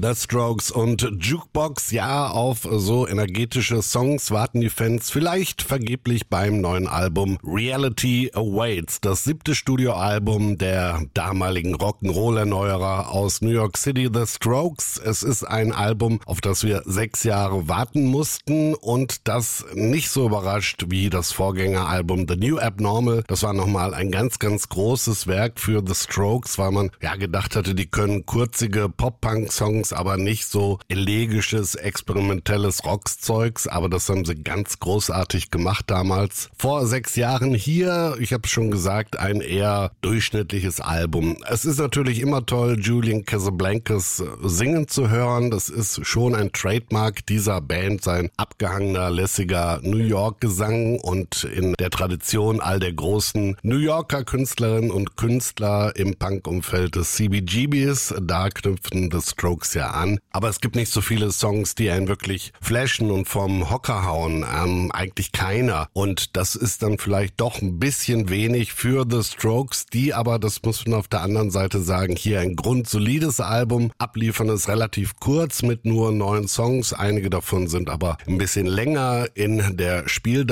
The Strokes und Jukebox. Ja, auf so energetische Songs warten die Fans vielleicht vergeblich beim neuen Album Reality Awaits. Das 7. Studioalbum der damaligen Rock'n'Roll-Erneuerer aus New York City, The Strokes. Es ist ein Album, auf das wir 6 Jahre warten mussten und das nicht so überrascht wie das Vorgängeralbum The New Abnormal. Das war nochmal ein ganz, ganz großes Werk für The Strokes, weil man ja gedacht hatte, die können kurzige Pop-Punk-Songs, aber nicht so elegisches, experimentelles Rockzeugs, aber das haben sie ganz großartig gemacht damals. Vor 6 Jahren hier, ich habe schon gesagt, ein eher durchschnittliches Album. Es ist natürlich immer toll, Julian Casablancas singen zu hören. Das ist schon ein Trademark dieser Band, sein abgehangener, lässiger New York-Gesang und in der Tradition all der großen New Yorker Künstlerinnen und Künstler im Punk-Umfeld des CBGBs. Da knüpfen The Strokes ja an. Aber es gibt nicht so viele Songs, die einen wirklich flashen und vom Hocker hauen. Eigentlich keiner. Und das ist dann vielleicht doch ein bisschen wenig für The Strokes, die aber, das muss man auf der anderen Seite sagen, hier ein grundsolides Album abliefern, ist relativ kurz mit nur 9 Songs. Einige davon sind aber ein bisschen länger in der Spieldauer.